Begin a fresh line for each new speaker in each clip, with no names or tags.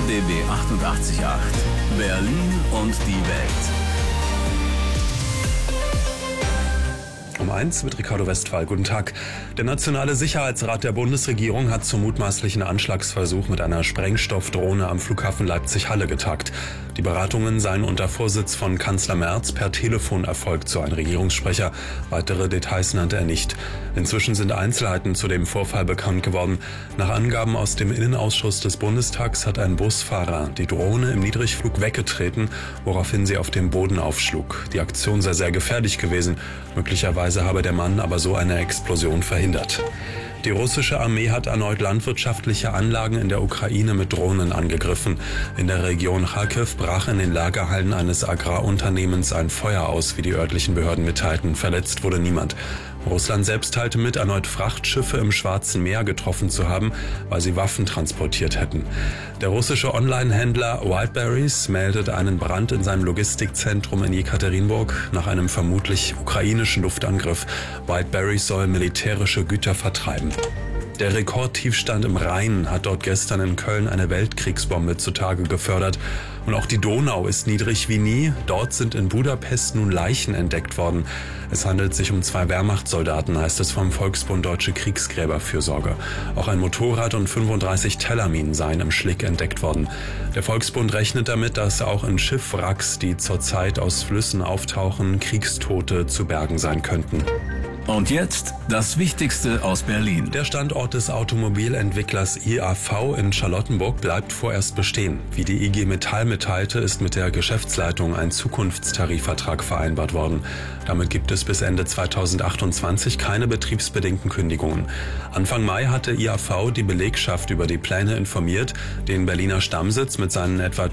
RBB 88.8 Berlin und die Welt.
Um 1 mit Ricardo Westphal. Guten Tag. Der Nationale Sicherheitsrat der Bundesregierung hat zum mutmaßlichen Anschlagsversuch mit einer Sprengstoffdrohne am Flughafen Leipzig-Halle getagt. Die Beratungen seien unter Vorsitz von Kanzler Merz per Telefon erfolgt, so ein Regierungssprecher. Weitere Details nannte er nicht. Inzwischen sind Einzelheiten zu dem Vorfall bekannt geworden. Nach Angaben aus dem Innenausschuss des Bundestags hat ein Busfahrer die Drohne im Niedrigflug weggetreten, woraufhin sie auf dem Boden aufschlug. Die Aktion sei sehr gefährlich gewesen. Möglicherweise habe der Mann aber so eine Explosion verhindert. Die russische Armee hat erneut landwirtschaftliche Anlagen in der Ukraine mit Drohnen angegriffen. In der Region Charkiw brach in den Lagerhallen eines Agrarunternehmens ein Feuer aus, wie die örtlichen Behörden mitteilten. Verletzt wurde niemand. Russland selbst teilte mit, erneut Frachtschiffe im Schwarzen Meer getroffen zu haben, weil sie Waffen transportiert hätten. Der russische Online-Händler Wildberries meldet einen Brand in seinem Logistikzentrum in Jekaterinburg nach einem vermutlich ukrainischen Luftangriff. Wildberries soll militärische Güter vertreiben. Der Rekordtiefstand im Rhein hat dort gestern in Köln eine Weltkriegsbombe zutage gefördert. Und auch die Donau ist niedrig wie nie. Dort sind in Budapest nun Leichen entdeckt worden. Es handelt sich um 2 Wehrmachtssoldaten, heißt es vom Volksbund Deutsche Kriegsgräberfürsorge. Auch ein Motorrad und 35 Tellerminen seien im Schlick entdeckt worden. Der Volksbund rechnet damit, dass auch in Schiffwracks, die zurzeit aus Flüssen auftauchen, Kriegstote zu bergen sein könnten.
Und jetzt das Wichtigste aus Berlin.
Der Standort des Automobilentwicklers IAV in Charlottenburg bleibt vorerst bestehen. Wie die IG Metall mitteilte, ist mit der Geschäftsleitung ein Zukunftstarifvertrag vereinbart worden. Damit gibt es bis Ende 2028 keine betriebsbedingten Kündigungen. Anfang Mai hatte IAV die Belegschaft über die Pläne informiert, den Berliner Stammsitz mit seinen etwa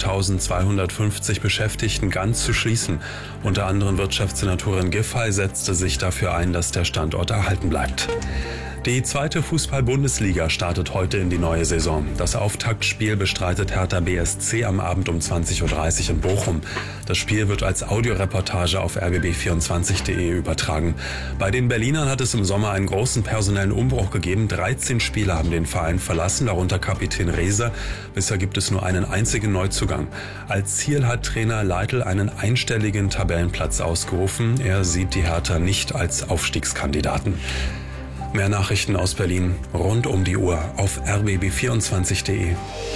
1250 Beschäftigten ganz zu schließen. Unter anderem Wirtschaftssenatorin Giffey setzte sich dafür ein, dass der Standort erhalten bleibt. Die 2. Fußball-Bundesliga startet heute in die neue Saison. Das Auftaktspiel bestreitet Hertha BSC am Abend um 20.30 Uhr in Bochum. Das Spiel wird als Audioreportage auf rbb24.de übertragen. Bei den Berlinern hat es im Sommer einen großen personellen Umbruch gegeben. 13 Spieler haben den Verein verlassen, darunter Kapitän Rehse. Bisher gibt es nur einen einzigen Neuzugang. Als Ziel hat Trainer Leitl einen einstelligen Tabellenplatz ausgerufen. Er sieht die Hertha nicht als Aufstiegskandidaten. Mehr Nachrichten aus Berlin rund um die Uhr auf rbb24.de.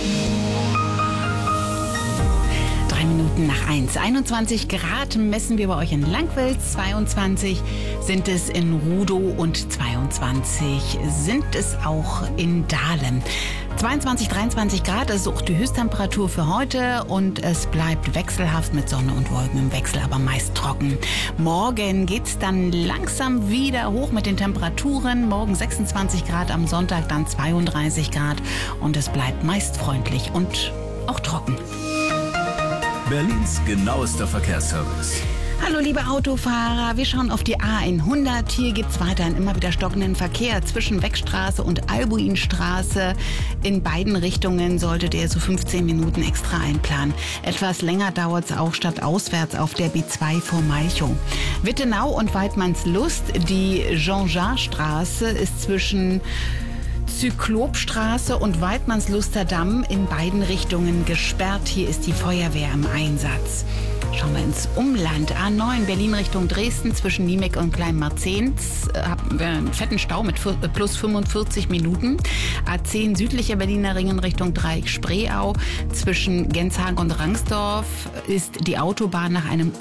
3 Minuten nach 1. 21 Grad messen wir bei euch in Langwils, 22 sind es in Rudow und 22 sind es auch in Dahlem. 22, 23 Grad ist auch die Höchsttemperatur für heute und es bleibt wechselhaft mit Sonne und Wolken im Wechsel, aber meist trocken. Morgen geht's dann langsam wieder hoch mit den Temperaturen. Morgen 26 Grad, am Sonntag dann 32 Grad und es bleibt meist freundlich und auch trocken.
Berlins genauester Verkehrsservice.
Hallo liebe Autofahrer, wir schauen auf die A100. Hier gibt es weiterhin immer wieder stockenden Verkehr zwischen Weckstraße und Albuinstraße. In beiden Richtungen solltet ihr so 15 Minuten extra einplanen. Etwas länger dauert es auch stadtauswärts auf der B2 vor Malchow. Wittenau und Weidmannslust, die Jean-Jean-Straße ist zwischen Zyklopstraße und Weidmannsluster Damm in beiden Richtungen gesperrt. Hier ist die Feuerwehr im Einsatz. Schauen wir ins Umland. A9 Berlin Richtung Dresden zwischen Niemek und Kleinmarzens haben wir einen fetten Stau mit plus 45 Minuten. A10 südlicher Berliner Ring in Richtung Dreieck Spreeau zwischen Genshagen und Rangsdorf ist die Autobahn nach einem